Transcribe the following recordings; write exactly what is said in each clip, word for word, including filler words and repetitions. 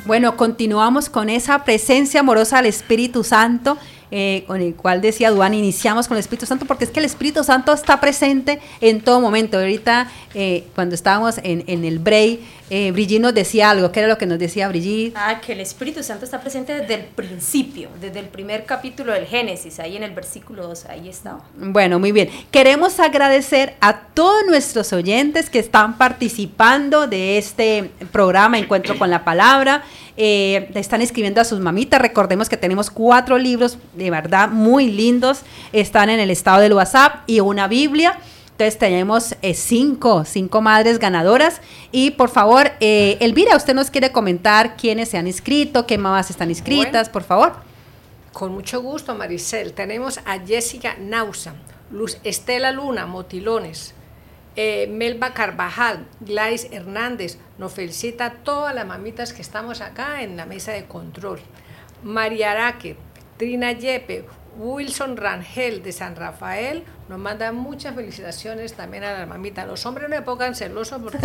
Bueno, continuamos con esa presencia amorosa del Espíritu Santo, eh, con el cual decía Duan, iniciamos con el Espíritu Santo, porque es que el Espíritu Santo está presente en todo momento. Ahorita, eh, cuando estábamos en, en el break, eh, Brigitte nos decía algo. ¿Qué era lo que nos decía Brigitte? Ah, que el Espíritu Santo está presente desde el principio, desde el primer capítulo del Génesis, ahí en el versículo dos, ahí estaba. Bueno, muy bien. Queremos agradecer a todos nuestros oyentes que están participando de este programa Encuentro con la Palabra. Eh, están escribiendo a sus mamitas. Recordemos que tenemos cuatro libros de verdad muy lindos, están en el estado del WhatsApp, y una Biblia. Entonces tenemos eh, cinco, cinco madres ganadoras. Y por favor, eh, Elvira, ¿usted nos quiere comentar quiénes se han inscrito, qué mamás están inscritas, bueno, por favor? Con mucho gusto, Maricel. Tenemos a Jessica Nausa, Luz Estela Luna, Motilones, Eh, Melba Carvajal, Gladys Hernández. Nos felicita a todas las mamitas que estamos acá en la mesa de control. María Araque, Trina Yepe, Wilson Rangel de San Rafael nos manda muchas felicitaciones también a las mamitas. Los hombres no me pongan celosos porque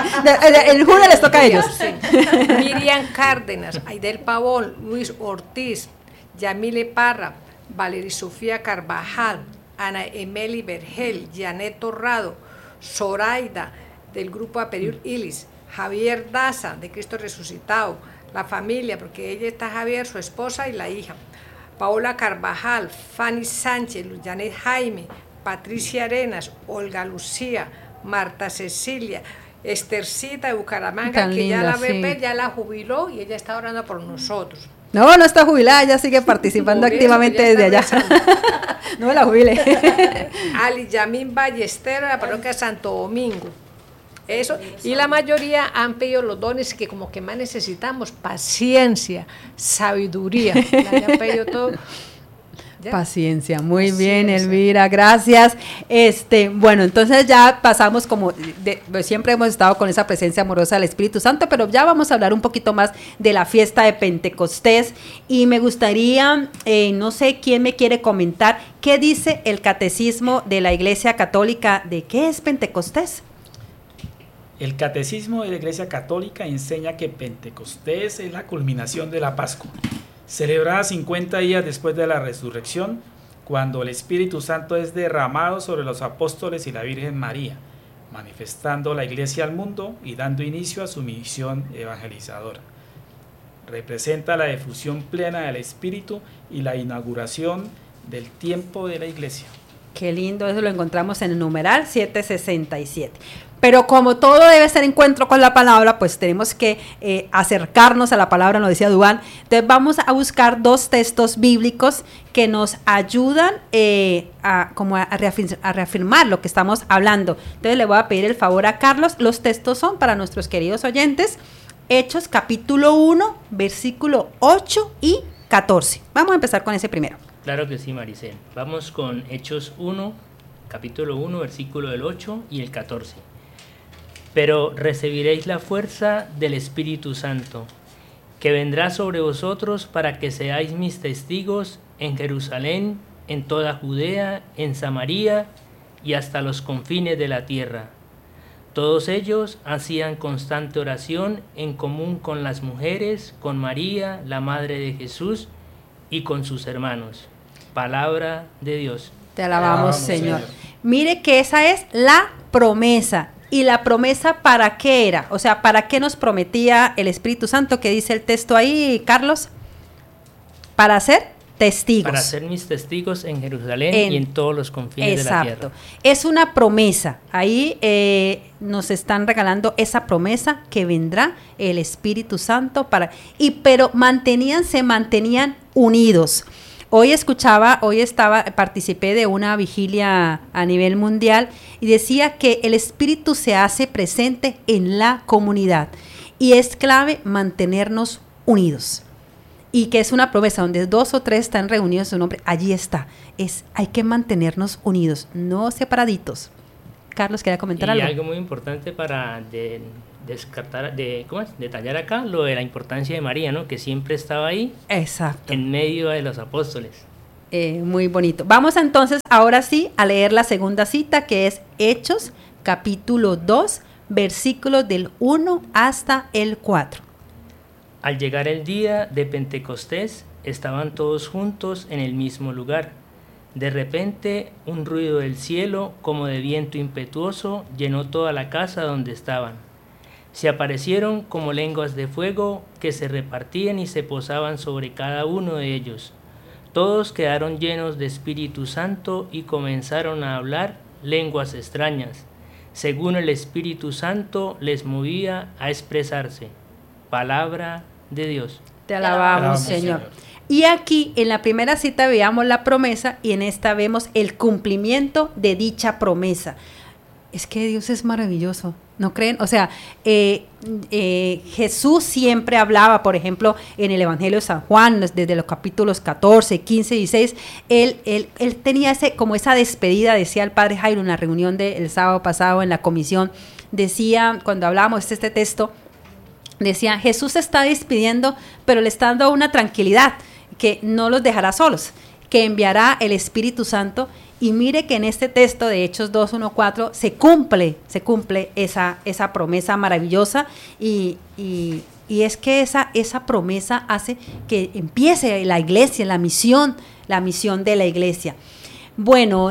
el juego les toca a ellos. Sí. Miriam Cárdenas, Aidel Pavón, Luis Ortiz, Yamile Parra, Valeria Sofía Carvajal, Ana Emeli Vergel, Janet Torrado, Zoraida del grupo Aperiur Ilis, Javier Daza de Cristo Resucitado, la familia, porque ella está Javier, su esposa y la hija, Paola Carvajal, Fanny Sánchez, Janet Jaime, Patricia Arenas, Olga Lucía, Marta Cecilia, Estercita de Bucaramanga, tan que linda, ya la bebé sí. ya la jubiló y ella está orando por nosotros. No, no está jubilada, ella sigue participando activamente desde allá. No me la jubile. Ali Yamín Ballestero de la parroquia Santo Domingo. Eso, y la mayoría han pedido los dones que como que más necesitamos: paciencia, sabiduría. La han pedido todo. ¿Ya? Paciencia, muy Paciencia. Bien, Elvira, gracias. Este, bueno, entonces ya pasamos como, de, siempre hemos estado con esa presencia amorosa del Espíritu Santo, pero ya vamos a hablar un poquito más de la fiesta de Pentecostés, y me gustaría, eh, no sé quién me quiere comentar, ¿qué dice el Catecismo de la Iglesia Católica de qué es Pentecostés? El Catecismo de la Iglesia Católica enseña que Pentecostés es la culminación de la Pascua, celebrada cincuenta días después de la resurrección, cuando el Espíritu Santo es derramado sobre los apóstoles y la Virgen María, manifestando la Iglesia al mundo y dando inicio a su misión evangelizadora. Representa la difusión plena del Espíritu y la inauguración del tiempo de la Iglesia. Qué lindo, eso lo encontramos en el numeral setecientos sesenta y siete. Pero como todo debe ser encuentro con la palabra, pues tenemos que eh, acercarnos a la palabra, nos decía Duan. Entonces vamos a buscar dos textos bíblicos que nos ayudan eh, a, como a, reafirmar, a reafirmar lo que estamos hablando. Entonces le voy a pedir el favor a Carlos. Los textos son para nuestros queridos oyentes: Hechos capítulo uno, versículo ocho y catorce. Vamos a empezar con ese primero. Claro que sí, Maricel. Vamos con Hechos uno, capítulo uno, versículo del ocho y el catorce. Pero recibiréis la fuerza del Espíritu Santo, que vendrá sobre vosotros para que seáis mis testigos en Jerusalén, en toda Judea, en Samaria y hasta los confines de la tierra. Todos ellos hacían constante oración en común con las mujeres, con María, la madre de Jesús, y con sus hermanos. Palabra de Dios. Te alabamos, Alabamos Señor. Señor. Mire que esa es la promesa. ¿Y la promesa para qué era? O sea, ¿para qué nos prometía el Espíritu Santo? ¿Qué dice el texto ahí, Carlos? Para ser testigos. Para ser mis testigos en Jerusalén en, y en todos los confines exacto. de la tierra. Es una promesa. Ahí eh, nos están regalando esa promesa que vendrá el Espíritu Santo para... Y pero mantenían, se mantenían unidos. Hoy escuchaba, hoy estaba, participé de una vigilia a nivel mundial y decía que el Espíritu se hace presente en la comunidad y es clave mantenernos unidos. Y que es una promesa, donde dos o tres están reunidos en su nombre, allí está. Es, hay que mantenernos unidos, no separaditos. Carlos, ¿quería comentar y algo? Y algo muy importante para de, descartar, de, ¿cómo es? detallar acá, lo de la importancia de María, ¿no? Que siempre estaba ahí. Exacto. En medio de los apóstoles. Eh, muy bonito. Vamos entonces, ahora sí, a leer la segunda cita, que es Hechos, capítulo dos, versículos del uno hasta el cuatro. Al llegar el día de Pentecostés, estaban todos juntos en el mismo lugar. De repente, un ruido del cielo, como de viento impetuoso, llenó toda la casa donde estaban. Se aparecieron como lenguas de fuego que se repartían y se posaban sobre cada uno de ellos. Todos quedaron llenos de Espíritu Santo y comenzaron a hablar lenguas extrañas, según el Espíritu Santo les movía a expresarse. Palabra de Dios. Te alabamos, Alabamos, Señor. Señor. Y aquí en la primera cita veamos la promesa y en esta vemos el cumplimiento de dicha promesa. Es que Dios es maravilloso, ¿no creen? O sea, eh, eh, Jesús siempre hablaba, por ejemplo, en el Evangelio de San Juan, desde los capítulos catorce, quince y dieciséis, él, él, él tenía ese, como esa despedida, decía el padre Jairo en la reunión del sábado pasado en la comisión, decía, cuando hablábamos de este texto, decía, Jesús se está despidiendo, pero le está dando una tranquilidad, que no los dejará solos, que enviará el Espíritu Santo. Y mire que en este texto de Hechos dos, uno, cuatro se cumple, se cumple esa, esa promesa maravillosa y, y, y es que esa, esa promesa hace que empiece la iglesia, la misión, la misión de la iglesia. Bueno,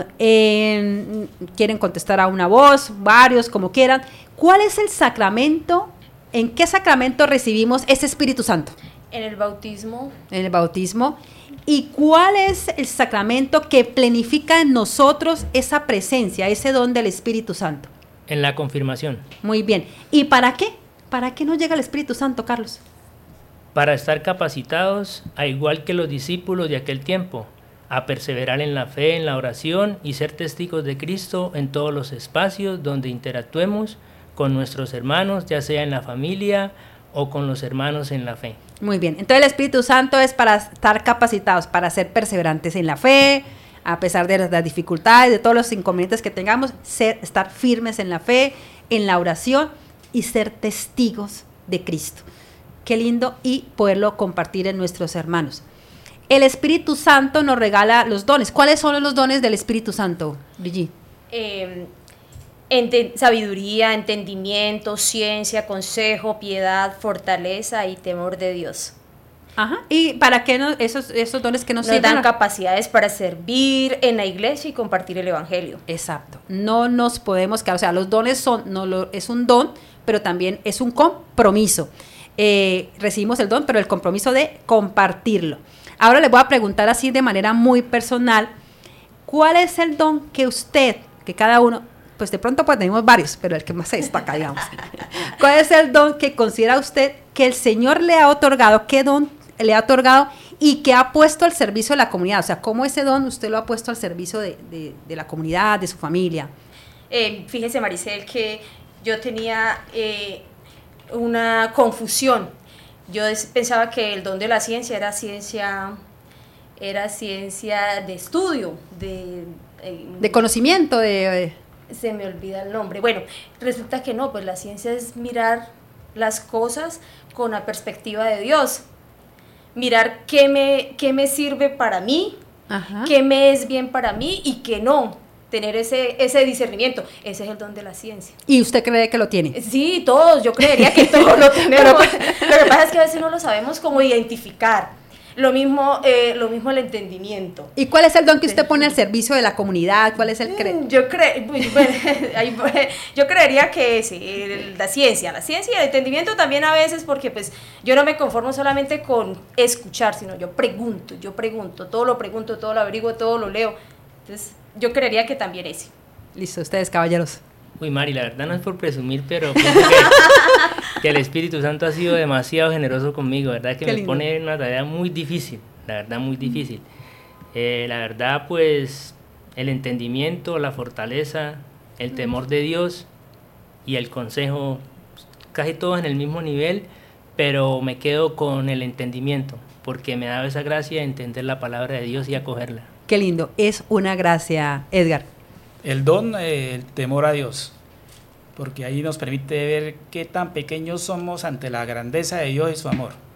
eh, quieren contestar a una voz, varios, como quieran. ¿Cuál es el sacramento? ¿En qué sacramento recibimos ese Espíritu Santo? En el bautismo. En el bautismo. ¿Y cuál es el sacramento que plenifica en nosotros esa presencia, ese don del Espíritu Santo? En la confirmación. Muy bien. ¿Y para qué? ¿Para qué nos llega el Espíritu Santo, Carlos? Para estar capacitados, a igual que los discípulos de aquel tiempo, a perseverar en la fe, en la oración y ser testigos de Cristo en todos los espacios donde interactuemos con nuestros hermanos, ya sea en la familia o con los hermanos en la fe. Muy bien, entonces el Espíritu Santo es para estar capacitados, para ser perseverantes en la fe, a pesar de las dificultades, de todos los inconvenientes que tengamos, ser, estar firmes en la fe, en la oración y ser testigos de Cristo. Qué lindo y poderlo compartir en nuestros hermanos. El Espíritu Santo nos regala los dones. ¿Cuáles son los dones del Espíritu Santo, Brigitte? Eh, Ente- sabiduría, entendimiento, ciencia, consejo, piedad, fortaleza y temor de Dios. Ajá. ¿Y para qué nos, esos, esos dones que nos Nos sirven? dan capacidades para servir en la iglesia y compartir el evangelio. Exacto. No nos podemos quedar, o sea, los dones son, no lo, es un don, pero también es un compromiso. Eh, recibimos el don, pero el compromiso de compartirlo. Ahora les voy a preguntar así de manera muy personal, ¿cuál es el don que usted, que cada uno, pues de pronto pues tenemos varios, pero el que más se destaca, digamos. ¿Cuál es el don que considera usted que el Señor le ha otorgado? ¿Qué don le ha otorgado y que ha puesto al servicio de la comunidad? O sea, ¿cómo ese don usted lo ha puesto al servicio de, de, de la comunidad, de su familia? Eh, fíjese, Maricel, que yo tenía eh, una confusión. Yo des- pensaba que el don de la ciencia era ciencia, era ciencia de estudio, de... eh, De conocimiento, de... se me olvida el nombre. Bueno, resulta que no, pues la ciencia es mirar las cosas con la perspectiva de Dios. Mirar qué me, qué me sirve para mí, Ajá. qué me es bien para mí y qué no. Tener ese, ese discernimiento. Ese es el don de la ciencia. ¿Y usted cree que lo tiene? Sí, todos. Yo creería que todos lo tenemos. Lo que pasa es que a veces no lo sabemos cómo identificar. Lo mismo, eh, lo mismo el entendimiento. ¿Y cuál es el don que usted pone al servicio de la comunidad? ¿Cuál es el cre- Mm, Yo, cre bueno, ahí- yo creería que sí, el- la ciencia, la ciencia y el entendimiento también a veces, porque pues yo no me conformo solamente con escuchar, sino yo pregunto, yo pregunto, todo lo pregunto, todo lo averiguo, todo lo leo. Entonces, yo creería que también ese. Listo, ustedes, caballeros. Uy, Mari, la verdad no es por presumir, pero pienso que, que el Espíritu Santo ha sido demasiado generoso conmigo, ¿verdad? Que Qué me lindo. pone en una tarea muy difícil, la verdad muy difícil. Eh, la verdad, pues, el entendimiento, la fortaleza, el temor de Dios y el consejo, casi todos en el mismo nivel, pero me quedo con el entendimiento, porque me ha dado esa gracia de entender la palabra de Dios y acogerla. Qué lindo. Es una gracia, Edgar. El don, eh, el temor a Dios, porque ahí nos permite ver qué tan pequeños somos ante la grandeza de Dios y su amor.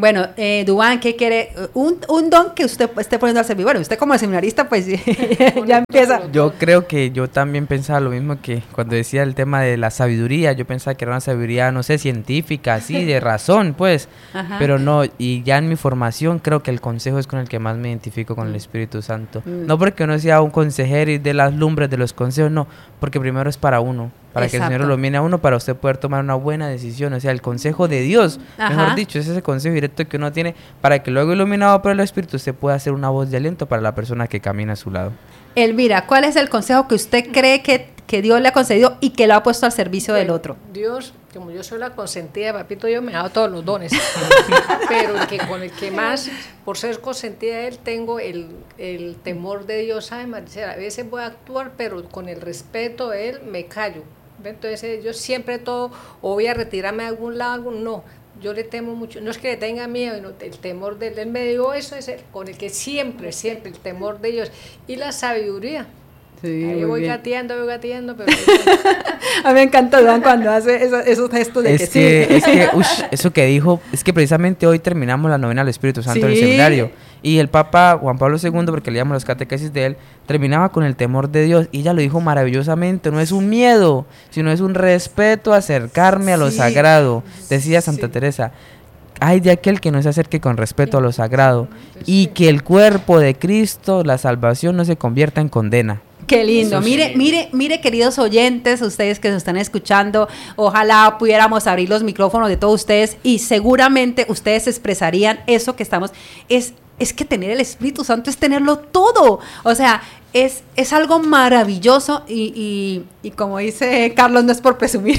Bueno, eh, Duván, ¿qué quiere? Un, un don que usted esté poniendo al servicio. Bueno, usted como seminarista, pues ya empieza. Yo creo que yo también pensaba lo mismo que cuando decía el tema de la sabiduría. Yo pensaba que era una sabiduría, no sé, científica, así, de razón, pues. Ajá. Pero no, y ya en mi formación creo que el consejo es con el que más me identifico con el Espíritu Santo. Mm. No porque uno sea un consejero y de las lumbres de los consejos, no. Porque primero es para uno. Para que el Exacto. Señor lo mire a uno, para usted poder tomar una buena decisión. O sea, el consejo de Dios, Ajá. mejor dicho, es ese consejo directo que uno tiene para que luego, iluminado por el Espíritu, usted pueda ser una voz de aliento para la persona que camina a su lado. Elvira, ¿cuál es el consejo que usted cree que, que Dios le ha concedido y que lo ha puesto al servicio del otro? Dios, como yo soy la consentida, papito, yo me ha dado todos los dones. Pero el que, con el que más, por ser consentida de él, tengo el, el temor de Dios. ¿Sabe, Maricela? A veces voy a actuar, pero con el respeto de él me callo. Entonces yo siempre todo, o voy a retirarme de algún lado, algún, no. Yo le temo mucho, no es que le tenga miedo, sino el temor de él. Él me dijo, eso es el, con el que siempre, siempre, el temor de Dios. Y la sabiduría. Sí, Ahí muy voy bien. gateando, voy gateando, pero... A mí me encanta Duván cuando hace esos, esos gestos de Es que, que, sí. es que, ush, eso que dijo, es que precisamente hoy terminamos la novena del Espíritu Santo en el Sí. seminario. Y el Papa Juan Pablo segundo, porque leíamos las catequesis de él, terminaba con el temor de Dios. Y ella lo dijo maravillosamente, no es un miedo, sino es un respeto a acercarme a lo Sí. sagrado. Decía Santa Sí. Teresa, ay de aquel que no se acerque con respeto a lo sagrado. Y que el cuerpo de Cristo, la salvación, no se convierta en condena. Qué lindo. Eso sí. Mire, mire, mire, queridos oyentes, ustedes que nos están escuchando, ojalá pudiéramos abrir los micrófonos de todos ustedes y seguramente ustedes expresarían eso que estamos, es, es que tener el Espíritu Santo es tenerlo todo. O sea, es, es algo maravilloso y, y, y como dice Carlos, no es por presumir,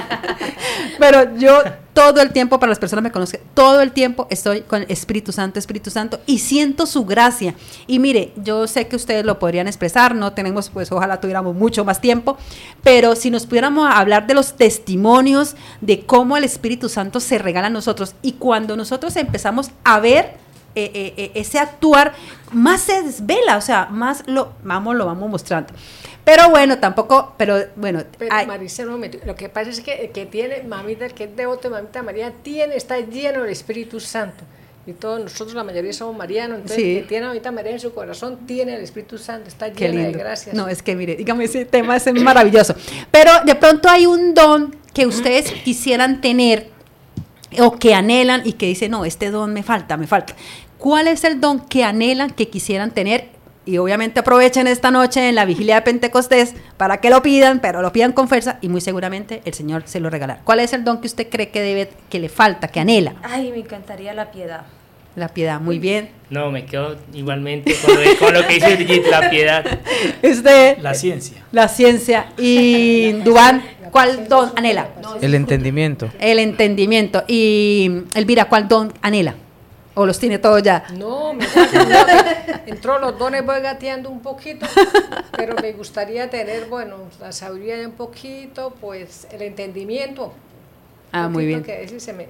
pero yo todo el tiempo, para las personas que me conocen, todo el tiempo estoy con el Espíritu Santo, Espíritu Santo, y siento su gracia. Y mire, yo sé que ustedes lo podrían expresar, no tenemos, pues ojalá tuviéramos mucho más tiempo, pero si nos pudiéramos hablar de los testimonios de cómo el Espíritu Santo se regala a nosotros, y cuando nosotros empezamos a ver eh, eh, eh, ese actuar, más se desvela, o sea, más lo vamos, lo vamos mostrando. Pero bueno, tampoco, pero bueno. Pero hay- Maricela, un momento, lo que pasa es que el que tiene, mamita, el que es devoto de mamita María, tiene, está lleno del Espíritu Santo. Y todos nosotros, la mayoría somos marianos, entonces Sí. el que tiene a mamita María en su corazón, tiene el Espíritu Santo, está Qué lleno de lindo. gracias. No, es que mire, dígame, ese tema es maravilloso. Pero de pronto hay un don que ustedes quisieran tener o que anhelan y que dicen, no, este don me falta, me falta. ¿Cuál es el don que anhelan, que quisieran tener? Y obviamente aprovechen esta noche en la vigilia de Pentecostés para que lo pidan, pero lo pidan con fuerza y muy seguramente el Señor se lo regalará. ¿Cuál es el don que usted cree que debe, que le falta, que anhela? Ay, me encantaría la piedad. La piedad, muy bien. No, me quedo igualmente con lo, con lo que dice Brigitte, la piedad. Usted, La ciencia. la ciencia. Y Duván, ¿cuál don anhela? El entendimiento. El entendimiento. Y Elvira, ¿cuál don anhela? ¿O los tiene todos ya? No, me falta, no, entró los dones, voy gateando un poquito, pero me gustaría tener, bueno, la sabiduría un poquito, pues el entendimiento. Ah, muy bien. Que ese se me,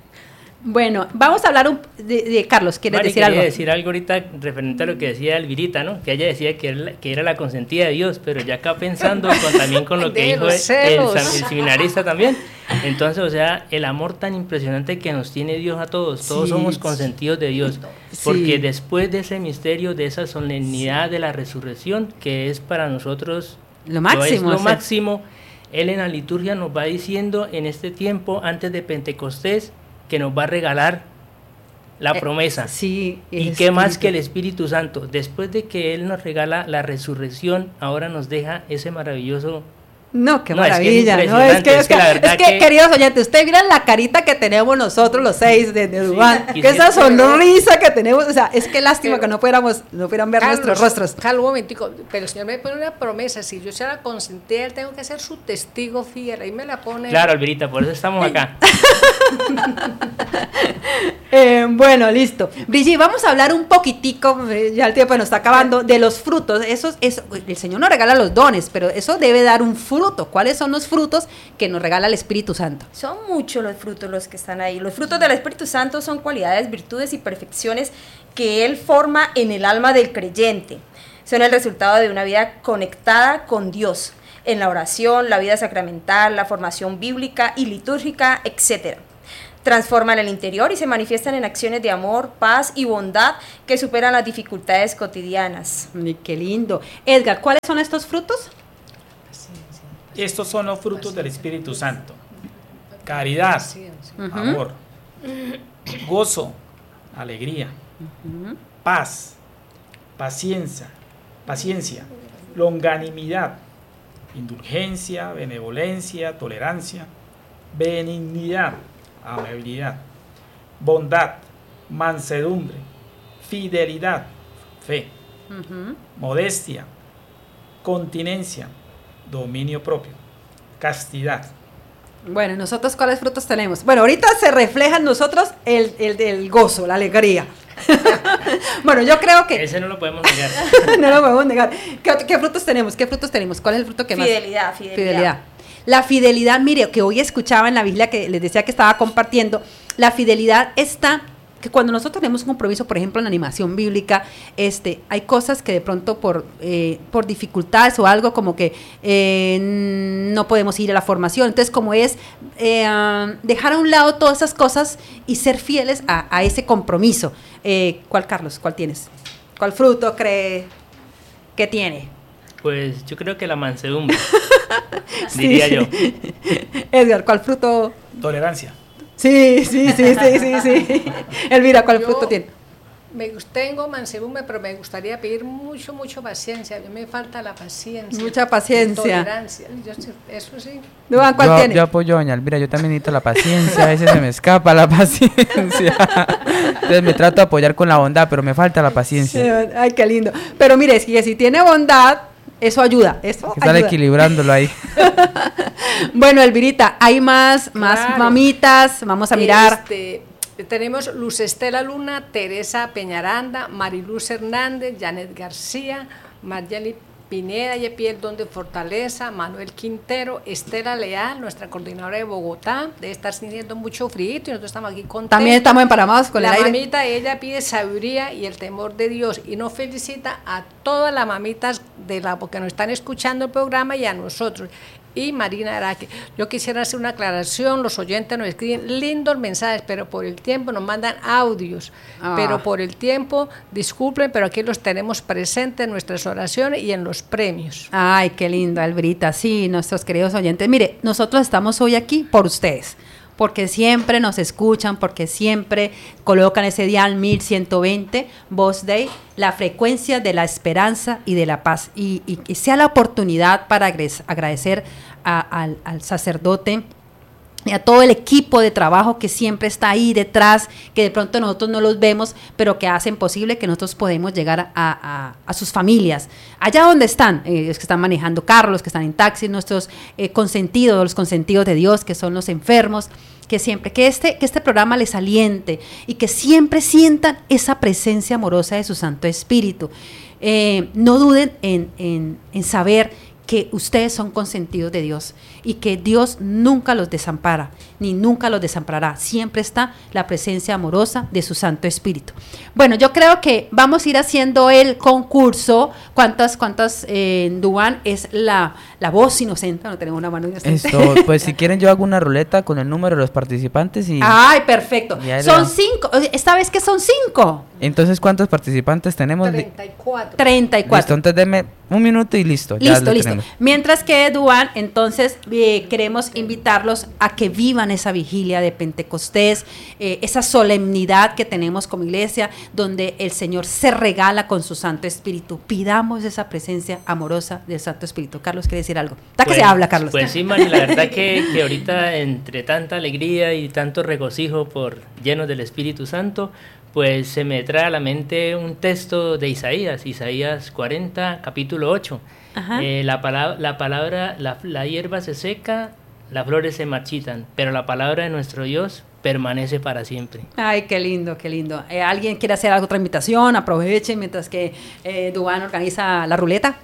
Bueno, vamos a hablar un, de, de Carlos, ¿quieres Mari, decir quería algo? decir algo ahorita referente a lo que decía Elvirita, ¿no? Que ella decía que era, la, que era la consentida de Dios, pero ya acá pensando con, también con lo que De dijo los el, el, celos. sam- el seminarista también. Entonces, o sea, el amor tan impresionante que nos tiene Dios a todos, todos Sí. somos consentidos de Dios, Sí. porque después de ese misterio, de esa solemnidad de la resurrección, que es para nosotros Lo máximo. es lo o sea, máximo, Él en la liturgia nos va diciendo en este tiempo, antes de Pentecostés, que nos va a regalar la eh, promesa. Sí. Y el qué más que el Espíritu. Espíritu Santo. Después de que Él nos regala la resurrección, ahora nos deja ese maravilloso... No, qué No, es que es maravilla. No, es impresionante, que, es es que que, la verdad es que, que- queridos oyentes, ustedes miran la carita que tenemos nosotros los seis de, de Duván, y que sí, esa sí, sonrisa que tenemos, o sea, es que lástima Pero- que no fuéramos, no pudieran ver nuestros rostros. Carlos, un momentico, pero el Señor me pone una promesa, si yo sea la consentida, él tengo que ser su testigo fiel, ahí me la pone. Claro, Alvirita, por eso estamos acá. Eh, bueno, listo. Brigitte, vamos a hablar un poquitico, eh, ya el tiempo nos está acabando, de los frutos. Esos, eso, el Señor nos regala los dones, pero eso debe dar un fruto. ¿Cuáles son los frutos que nos regala el Espíritu Santo? Son muchos los frutos los que están ahí. Los frutos del Espíritu Santo son cualidades, virtudes y perfecciones que Él forma en el alma del creyente. Son el resultado de una vida conectada con Dios, en la oración, la vida sacramental, la formación bíblica y litúrgica, etcétera. transforman el interior y se manifiestan en acciones de amor, paz y bondad que superan las dificultades cotidianas. Ay, qué lindo. Edgar, ¿cuáles son estos frutos? Estos son los frutos del Espíritu Santo: caridad, Ujú. amor, gozo, alegría, Ujú. paz, paciencia, paciencia, longanimidad, indulgencia, benevolencia, tolerancia, benignidad, amabilidad, bondad, mansedumbre, fidelidad, fe, Ujú. modestia, continencia, dominio propio, castidad. Bueno, ¿y nosotros cuáles frutos tenemos? Bueno, ahorita se refleja en nosotros el, el del gozo, la alegría. Bueno, yo creo que Ese no lo podemos negar. no lo podemos negar. ¿Qué, qué frutos tenemos? ¿Qué frutos tenemos? ¿Cuál es el fruto que más? Fidelidad, fidelidad. Fidelidad. La fidelidad, mire, que hoy escuchaba en la Biblia que les decía que estaba compartiendo, la fidelidad está, que cuando nosotros tenemos un compromiso, por ejemplo, en la animación bíblica, este, hay cosas que de pronto por, eh, por dificultades o algo como que eh, no podemos ir a la formación. Entonces, como es eh, ah, dejar a un lado todas esas cosas y ser fieles a, a ese compromiso. Eh, ¿Cuál, Carlos? ¿Cuál tienes? ¿Cuál fruto cree que tiene? Pues yo creo que la mansedumbre, diría Sí. yo. Edgar, ¿cuál fruto? Tolerancia. Sí, sí, sí, sí, sí, sí. Elvira, ¿cuál Yo- fruto tiene? Me, gus- tengo mansedumbre, pero me gustaría pedir mucho, mucho paciencia. A mí me falta la paciencia. Mucha paciencia. Y tolerancia. Yo sí- eso sí. Duan, ¿cuál Yo, tiene? yo apoyo a doña Elvira, yo también necesito la paciencia, a veces se me escapa la paciencia. Entonces me trato de apoyar con la bondad, pero me falta la paciencia. Sí, ay, qué lindo. Pero mire, es que si tiene bondad, eso ayuda. Eso Que estar ayuda. equilibrándolo ahí. Bueno, Elvirita, hay más, más Claro. mamitas. Vamos a mirar. Este, tenemos Luz Estela Luna, Teresa Peñaranda, Mariluz Hernández, Janet García, Marjali Pineda, y Piel Don de Fortaleza, Manuel Quintero, Estela Leal, nuestra coordinadora de Bogotá, debe estar sintiendo mucho frío y nosotros estamos aquí contentos. También estamos emparamados con la el aire. mamita, ella pide sabiduría y el temor de Dios y nos felicita a todas las mamitas de la que nos están escuchando el programa y a nosotros. Y Marina Araque. Yo quisiera hacer una aclaración, los oyentes nos escriben lindos mensajes, pero por el tiempo nos mandan audios, Ah. pero por el tiempo, disculpen, pero aquí los tenemos presentes en nuestras oraciones y en los premios. Ay, qué lindo, Elvirita. Sí, nuestros queridos oyentes. Mire, nosotros estamos hoy aquí por ustedes, porque siempre nos escuchan, porque siempre colocan ese dial mil ciento veinte, Voz Day, la frecuencia de la esperanza y de la paz. Y, y, y sea la oportunidad para agres- agradecer a- al, al sacerdote y a todo el equipo de trabajo que siempre está ahí detrás, que de pronto nosotros no los vemos, pero que hacen posible que nosotros podemos llegar a, a- a sus familias. Allá donde están, eh, los que están manejando carros, los que están en taxis, nuestros eh, consentidos, los consentidos de Dios, que son los enfermos, que siempre, que este, que este programa les aliente y que siempre sientan esa presencia amorosa de su Santo Espíritu. Eh, no duden en, en, en saber que ustedes son consentidos de Dios y que Dios nunca los desampara, ni nunca los desamparará. Siempre está la presencia amorosa de su Santo Espíritu. Bueno, yo creo que vamos a ir haciendo el concurso. ¿Cuántas, cuántas, eh, Duan, es la, la voz inocente? No tenemos una mano inocente. Esto, pues si quieren yo hago una ruleta con el número de los participantes y... Ay, perfecto. Y ahí le Son damos. cinco. Esta vez que son cinco. Entonces, ¿cuántos participantes tenemos? Di- treinta y cuatro. treinta y Listo, cuatro. entonces deme un minuto y listo. ya Listo, lo listo. tenemos. Mientras que Duan, entonces eh, queremos invitarlos a que vivan esa vigilia de Pentecostés, eh, esa solemnidad que tenemos como iglesia, donde el Señor se regala con su Santo Espíritu. Pidamos esa presencia amorosa del Santo Espíritu. Carlos, ¿quiere decir algo? ¿Está que Pues- se habla, Carlos? Pues sí, Mari, la verdad que, que ahorita entre tanta alegría y tanto regocijo por llenos del Espíritu Santo, pues se me trae a la mente un texto de Isaías, Isaías cuarenta, capítulo ocho. Ajá. Eh, la, palabra, la palabra, la, la hierba se seca, las flores se marchitan, pero la palabra de nuestro Dios permanece para siempre. Ay, qué lindo, qué lindo. Eh, ¿Alguien quiere hacer alguna otra invitación? Aprovechen mientras que eh, Duan organiza la ruleta.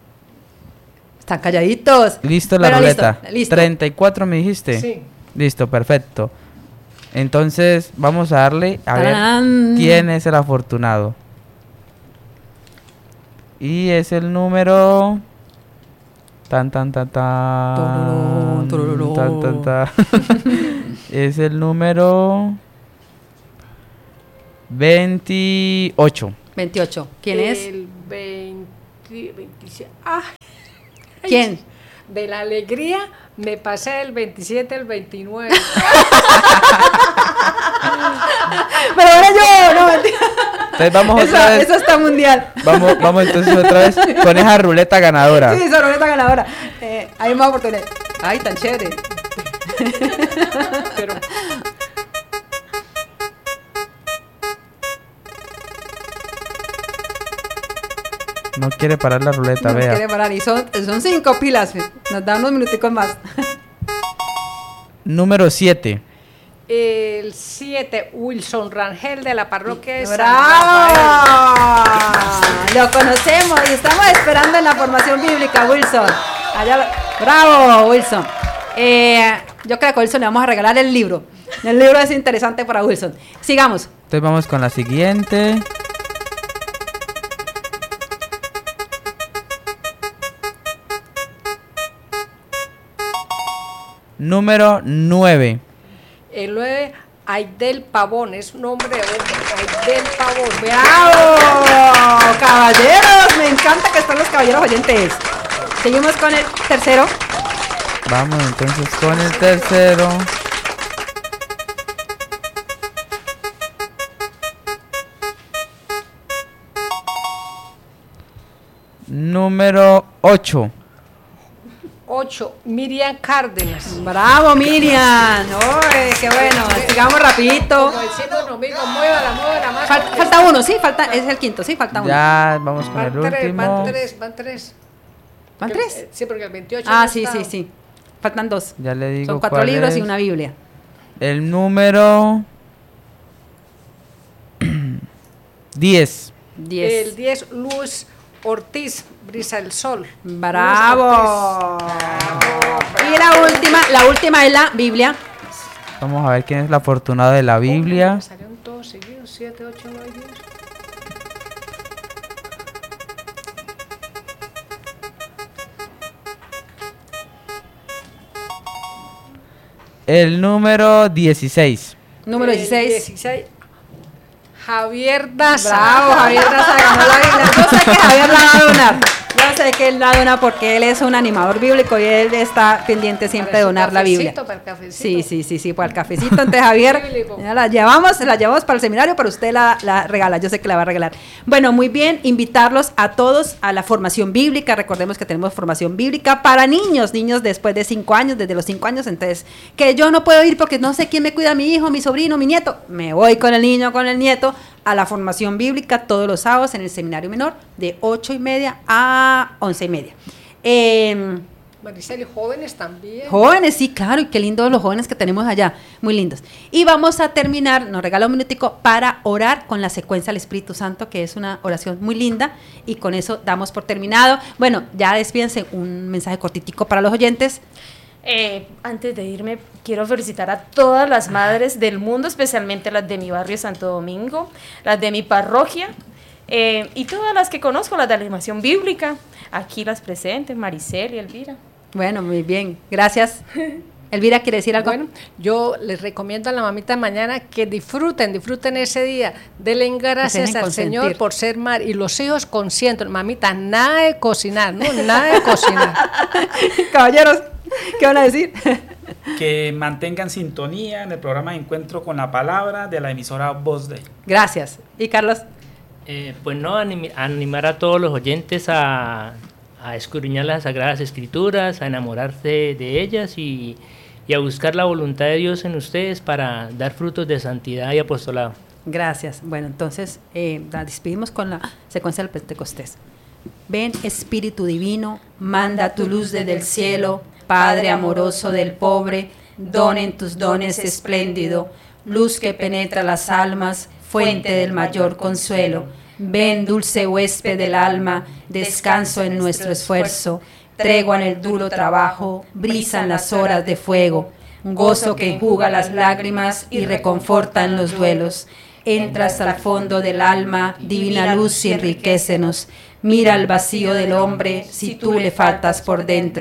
Están calladitos. Listo la Pero ruleta. Listo, listo. treinta y cuatro me dijiste. Sí. Listo, perfecto. Entonces, vamos a darle a ver Tarán. quién es el afortunado. Y es el número tan tan tan tan Tororón, tororón. tan tan tan. Es el número veintiocho. veintiocho. ¿Quién es? El veinte, veintisiete. Ah, ¿Quién? de la alegría me pasé del veintisiete al veintinueve. Pero ahora yo, no, mentira. Entonces vamos Eso, otra vez. eso está mundial. Vamos, vamos entonces otra vez con esa ruleta ganadora. Sí, esa ruleta ganadora. Eh, hay más oportunidades. Ay, tan chévere. Pero No quiere parar la ruleta, No vea. quiere parar. Y son, son cinco pilas. Nos da unos minuticos más. Número siete. el siete, Wilson Rangel de la parroquia de San ¡Bravo! Rafael. Lo conocemos y estamos esperando en la formación bíblica, Wilson. Allá lo- ¡Bravo, Wilson! Eh, yo creo que a Wilson le vamos a regalar el libro. El libro es interesante para Wilson. Sigamos. Entonces vamos con la siguiente. Número nueve. El nueve, Aidel Pavón, es nombre de hombre, Aidel Pavón. ¡Bravo! Caballeros, me encanta que están los caballeros oyentes. Seguimos con el tercero. Vamos entonces con el tercero. Número ocho. ocho, Miriam Cárdenas. ¡Bravo, Miriam! ¡Uy, qué bueno! Sigamos rapidito. Como decimos nosotros, muévala, muévala más. Fal- porque falta uno, sí, falta, es el quinto, sí, falta uno. Ya vamos con el Van tres, van último. tres, van tres. ¿Van Porque- tres? eh, Sí, porque el veintiocho. Ah, no sí, está. sí, sí. Faltan dos. Ya le digo Son cuatro cuál libros es. y una Biblia. El número diez. Diez. El diez, Luz Ortiz, Brisa del Sol. ¡Bravo! Y la última, la última es la Biblia. Vamos a ver quién es la afortunada de la Biblia. Me salieron todos seguidos, siete, ocho, nueve, diez. El número dieciséis. Número El dieciséis. dieciséis, Javier Daza. Bravo, Javier Daza ganó la Biblia. Yo sé que Javier la va a donar. Yo sé que él la dona porque él es un animador bíblico y él está pendiente siempre de Para su donar la Biblia. cafecito, para el cafecito. Sí, sí, sí, sí, para el cafecito. Entonces, Javier, Bíblico. ya la llevamos, la llevamos para el seminario, pero usted la, la regala, yo sé que la va a regalar. Bueno, muy bien, invitarlos a todos a la formación bíblica. Recordemos que tenemos formación bíblica para niños, niños después de cinco años, desde los cinco años. Entonces, que yo no puedo ir porque no sé quién me cuida, mi hijo, mi sobrino, mi nieto. Me voy con el niño, con el nieto, a la formación bíblica todos los sábados en el seminario menor de ocho y media a once y media. Eh, Maricel, y jóvenes también. Jóvenes, sí, claro, y qué lindos los jóvenes que tenemos allá, muy lindos. Y vamos a terminar, nos regala un minutico para orar con la secuencia del Espíritu Santo, que es una oración muy linda, y con eso damos por terminado. Bueno, ya despídense, un mensaje cortitico para los oyentes. Eh, antes de irme, quiero felicitar a todas las madres del mundo, especialmente las de mi barrio Santo Domingo, las de mi parroquia, eh, y todas las que conozco, las de la animación bíblica, aquí las presentes, Maricel y Elvira. Bueno, muy bien, gracias. Elvira, ¿quiere decir algo? Bueno, yo les recomiendo a la mamita mañana que disfruten, disfruten ese día, denle gracias dejen al consentir. Señor por ser mar y los hijos consienten, mamita, nada de cocinar, no, nada de cocinar. Caballeros, ¿qué van a decir? Que mantengan sintonía en el programa de Encuentro con la Palabra de la emisora Voz de. Gracias. ¿Y Carlos? Eh, pues no, anim- animar a todos los oyentes a, a escudriñar las Sagradas Escrituras, a enamorarse de ellas y, y a buscar la voluntad de Dios en ustedes para dar frutos de santidad y apostolado. Gracias. Bueno, entonces eh, la despedimos con la secuencia del Pentecostés. Ven, Espíritu Divino, manda tu luz desde el cielo, Padre amoroso del pobre, don en tus dones espléndido, luz que penetra las almas, fuente del mayor consuelo. Ven, dulce huésped del alma, descanso en nuestro esfuerzo, tregua en el duro trabajo, brisa en las horas de fuego, gozo que enjuga las lágrimas y reconforta en los duelos. Entra hasta el fondo del alma, divina luz y enriquécenos. Mira el vacío del hombre si tú le faltas por dentro.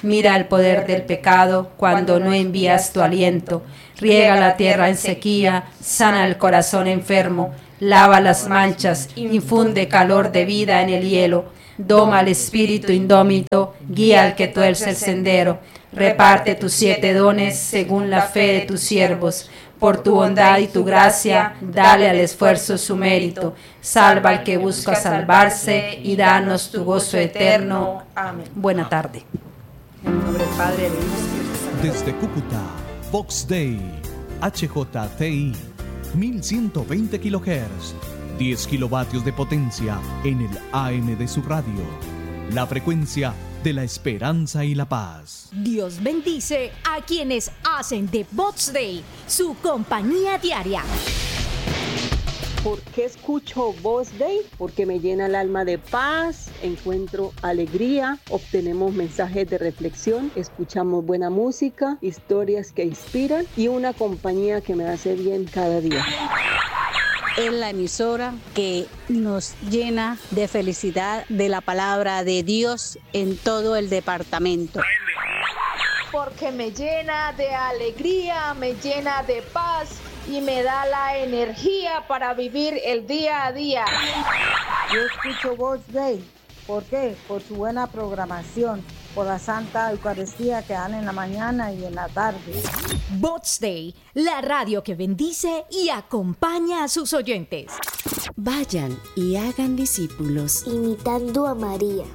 Mira el poder del pecado cuando no envías tu aliento. Riega la tierra en sequía, sana el corazón enfermo, lava las manchas, infunde calor de vida en el hielo. Doma al espíritu indómito, guía al que tuerce el sendero. Reparte tus siete dones según la fe de tus siervos. Por tu bondad y tu gracia, dale al esfuerzo su mérito. Salva al que busca salvarse y danos tu gozo eterno. Amén. Buena tarde. En nombre del Padre, del Hijo y del Espíritu Santo. Desde Cúcuta, Vox Day, H J T I, mil ciento veinte kilohertz, diez kilovatios de potencia en el A M de su radio. La frecuencia de la esperanza y la paz. Dios bendice a quienes hacen de Vox Day su compañía diaria. ¿Por qué escucho Vox Day? Porque me llena el alma de paz, encuentro alegría, obtenemos mensajes de reflexión, escuchamos buena música, historias que inspiran y una compañía que me hace bien cada día. Es la emisora que nos llena de felicidad de la palabra de Dios en todo el departamento. Porque me llena de alegría, me llena de paz y me da la energía para vivir el día a día. Yo escucho Vox Day. ¿Por qué? Por su buena programación, por la Santa Eucaristía que dan en la mañana y en la tarde. Vox Day, la radio que bendice y acompaña a sus oyentes. Vayan y hagan discípulos, imitando a María.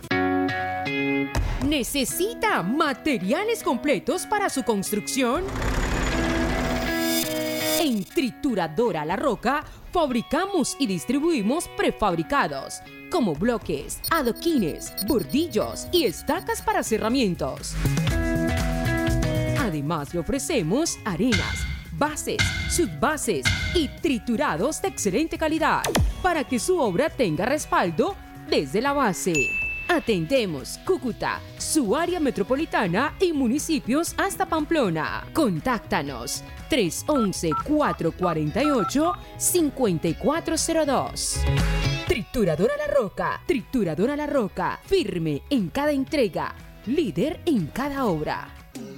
¿Necesita materiales completos para su construcción? En Trituradora La Roca fabricamos y distribuimos prefabricados como bloques, adoquines, bordillos y estacas para cerramientos. Además le ofrecemos arenas, bases, subbases y triturados de excelente calidad para que su obra tenga respaldo desde la base. Atendemos Cúcuta, su área metropolitana y municipios hasta Pamplona. Contáctanos tres once, cuatro cuarenta y ocho, cincuenta y cuatro cero dos. Trituradora La Roca, Trituradora La Roca, firme en cada entrega, líder en cada obra.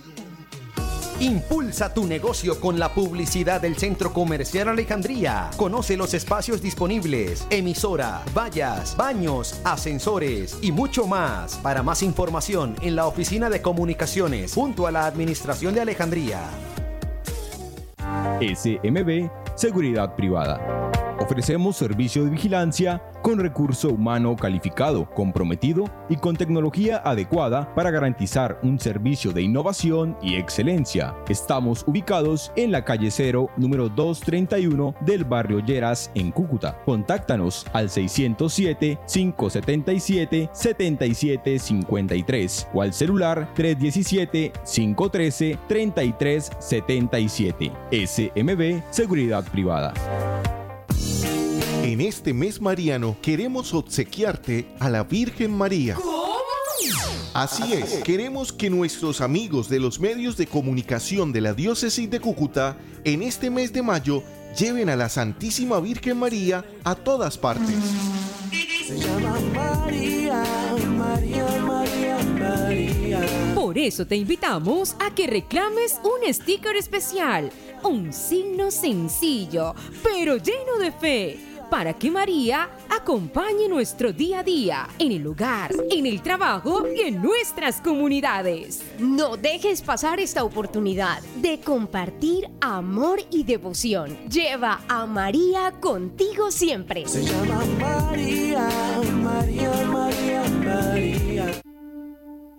Impulsa tu negocio con la publicidad del Centro Comercial Alejandría. Conoce los espacios disponibles, emisora, vallas, baños, ascensores y mucho más. Para más información en la Oficina de Comunicaciones junto a la Administración de Alejandría. S M B Seguridad Privada. Ofrecemos servicio de vigilancia con recurso humano calificado, comprometido y con tecnología adecuada para garantizar un servicio de innovación y excelencia. Estamos ubicados en la calle cero, número doscientos treinta y uno del barrio Lleras, en Cúcuta. Contáctanos al seiscientos siete, quinientos setenta y siete, setenta y siete cincuenta y tres o al celular tres diecisiete, quinientos trece, treinta y tres setenta y siete. S M B Seguridad Privada. En este mes mariano queremos obsequiarte a la Virgen María. ¿Cómo? Así es, queremos que nuestros amigos de los medios de comunicación de la Diócesis de Cúcuta en este mes de mayo lleven a la Santísima Virgen María a todas partes. Se llama María, María, María, María. Por eso te invitamos a que reclames un sticker especial, un signo sencillo, pero lleno de fe, para que María acompañe nuestro día a día, en el hogar, en el trabajo y en nuestras comunidades. No dejes pasar esta oportunidad de compartir amor y devoción. Lleva a María contigo siempre. Se llama María, María, María.